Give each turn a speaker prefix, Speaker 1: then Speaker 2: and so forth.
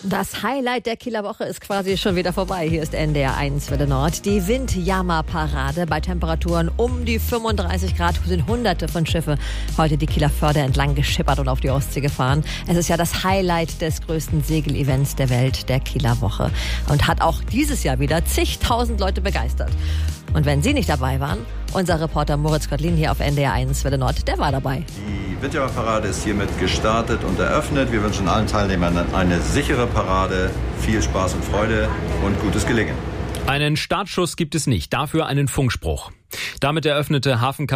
Speaker 1: Das Highlight der Kieler Woche ist quasi schon wieder vorbei. Hier ist NDR 1 Welle Nord. Die Windjammerparade. Bei Temperaturen um die 35 Grad sind Hunderte von Schiffe heute die Kieler Förde entlang geschippert und auf die Ostsee gefahren. Es ist ja das Highlight des größten Segelevents der Welt, der Kieler Woche. Und hat auch dieses Jahr wieder zigtausend Leute begeistert. Und wenn Sie nicht dabei waren, unser Reporter Moritz Kotlin hier auf NDR 1 Welle Nord, der war dabei.
Speaker 2: Die Windjammerparade ist hiermit gestartet und eröffnet. Wir wünschen allen Teilnehmern eine sichere Parade, viel Spaß und Freude und gutes Gelingen.
Speaker 3: Einen Startschuss gibt es nicht, dafür einen Funkspruch. Damit eröffnete Hafenkapitän